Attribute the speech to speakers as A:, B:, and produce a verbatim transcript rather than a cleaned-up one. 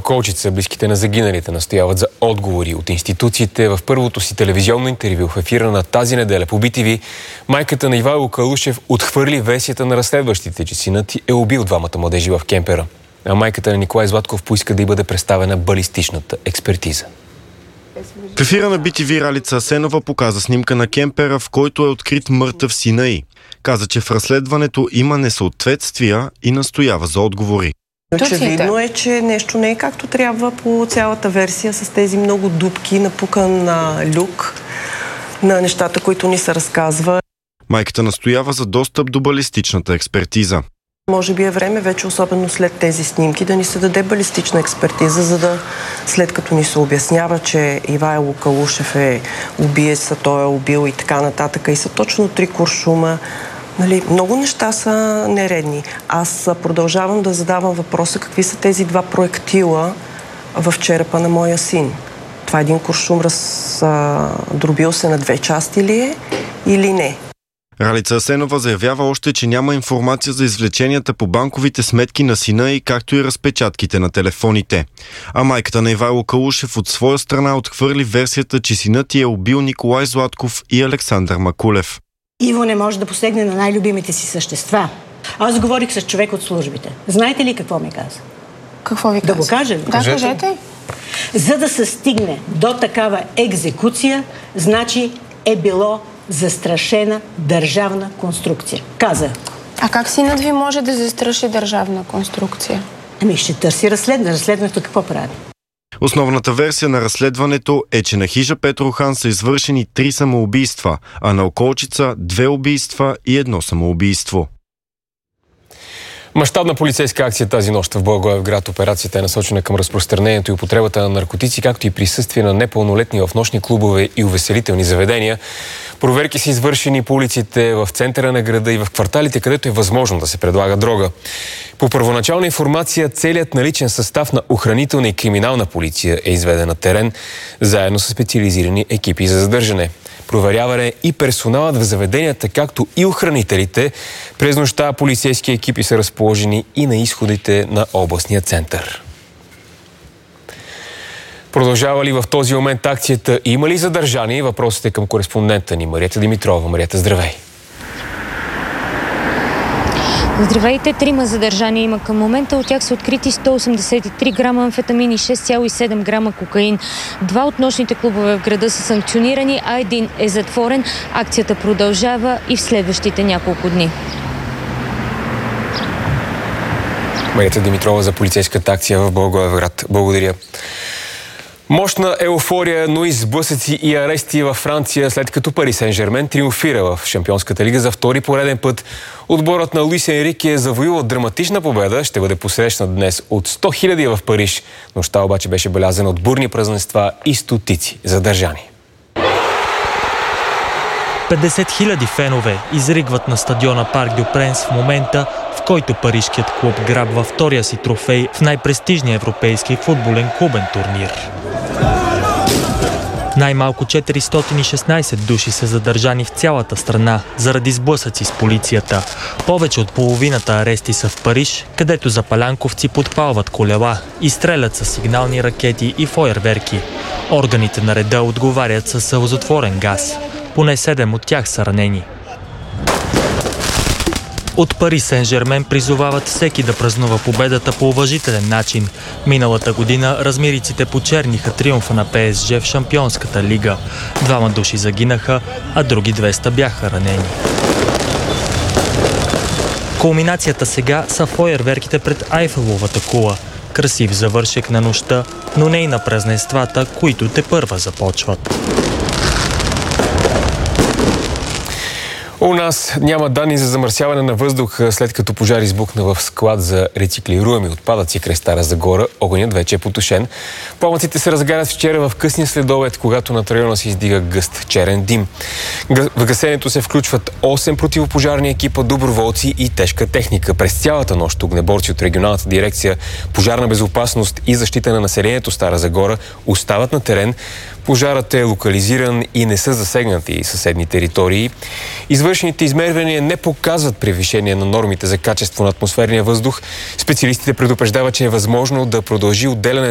A: Околчица, близките на загиналите, настояват за отговори от институциите. В първото си телевизионно интервю в ефира на тази неделя по Би Ти Ви, майката на Ивайло Калушев отхвърли версията на разследващите, че синът е убил двамата младежи в кемпера. А майката на Николай Златков поиска да й бъде представена балистичната експертиза.
B: В ефира на Би Ти Ви Ралица Асенова показа снимка на кемпера, в който е открит мъртъв сина й. Каза, че в разследването има несъответствия и настоява за отговори.
C: Очевидно е, че нещо не е както трябва по цялата версия с тези много дупки, напукан на люк на нещата, които ни се разказва.
B: Майката настоява за достъп до балистичната експертиза.
C: Може би е време вече, особено след тези снимки, да ни се даде балистична експертиза, за да след като ни се обяснява, че Ивайло Калушев е убиец, той е убил и така нататък, и са точно три куршума. Нали, много неща са нередни. Аз продължавам да задавам въпроса какви са тези два проектила в черепа на моя син. Това един куршум раздробил се на две части ли е или не?
B: Ралица Асенова заявява още, че няма информация за извлеченията по банковите сметки на сина и както и разпечатките на телефоните. А майката на Ивайло Калушев от своя страна отхвърли версията, че синът й е убил Николай Златков и Александър Макулев.
D: Иво не може да посегне на най-любимите си същества. Аз говорих с човек от службите. Знаете ли какво ми каза?
E: Какво ви каза?
D: Да го кажа ли?
E: Да, кажете.
D: За да се стигне до такава екзекуция, значи е било застрашена държавна конструкция. Каза.
E: А как синът ви може да застраши държавна конструкция?
D: Ами ще търси разследване. Разследването какво прави?
B: Основната версия на разследването е, че на хижа Петрохан са извършени три самоубийства, а на Околчица две убийства и едно самоубийство.
A: Мащабна полицейска акция тази нощ в Благоевград. Операцията е насочена към разпространението и употребата на наркотици, както и присъствие на непълнолетни в нощни клубове и увеселителни заведения. Проверки са извършени по улиците в центъра на града и в кварталите, където е възможно да се предлага дрога. По първоначална информация, целият наличен състав на охранителна и криминална полиция е изведен на терен, заедно с специализирани екипи за задържане. Проверяване и персоналът в заведенията, както и охранителите. През нощта полицейски екипи са разположени и на изходите на областния център. Продължава ли в този момент акцията? Има ли задържани? Въпросът е към кореспондента ни Марията Димитрова. Марията, здравей!
F: Здравейте! Трима задържани има към момента. От тях са открити сто осемдесет и три грама амфетамин и шест цяло и седем грама кокаин. Два от нощните клубове в града са санкционирани, а един е затворен. Акцията продължава и в следващите няколко дни.
A: Марията Димитрова за полицейската акция в Благоевград. Благодаря. Мощна еуфория, но и сблъсъци и арести във Франция, след като Пари Сен-Жермен триумфира в Шампионската лига за втори пореден път. Отборът на Луис Енрике е завоювал драматична победа. Ще бъде посрещнат днес от сто хиляди в Париж. Нощта обаче беше белязана от бурни празненства и стотици задържани.
G: петдесет хиляди фенове изригват на стадиона Парк дю Пренс в момента, в който парижкият клуб грабва втория си трофей в най-престижния европейски футболен клубен турнир. Най-малко четиристотин и шестнадесет души са задържани в цялата страна заради сблъсъци с полицията. Повече от половината арести са в Париж, където запалянковци подпалват колела и стрелят с сигнални ракети и фойерверки. Органите на реда отговарят със сълзотворен газ. Поне седем от тях са ранени. От Пари Сен-Жермен призовават всеки да празнува победата по уважителен начин. Миналата година размириците почерниха триумфа на Пе Ес Же в Шампионската лига. Двама души загинаха, а други двеста бяха ранени. Кулминацията сега са фойерверките пред Айфеловата кула. Красив завършек на нощта, но не и на празненствата, които тепърва започват.
A: У нас няма данни за замърсяване на въздух, след като пожар избухна в склад за рециклируеми отпадъци край Стара Загора. Огънят вече е потушен. Пламъците се разгарят вчера в късния следобед, когато над района се издига гъст черен дим. В гасенето се включват осем противопожарни екипа, доброволци и тежка техника. През цялата нощ огнеборци от регионалната дирекция Пожарна безопасност и защита на населението Стара Загора остават на терен. Пожарът е локализиран и не са засегнати съседни територии. Извършените измервания не показват превишение на нормите за качество на атмосферния въздух. Специалистите предупреждават, че е възможно да продължи отделянето